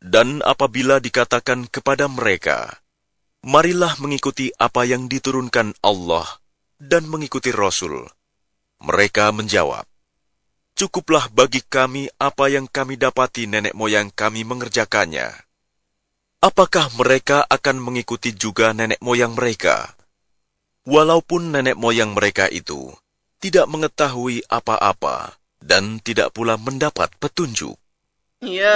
Dan apabila dikatakan kepada mereka, marilah mengikuti apa yang diturunkan Allah dan mengikuti Rasul, mereka menjawab, cukuplah bagi kami apa yang kami dapati nenek moyang kami mengerjakannya. Apakah mereka akan mengikuti juga nenek moyang mereka? Walaupun nenek moyang mereka itu tidak mengetahui apa-apa dan tidak pula mendapat petunjuk. يا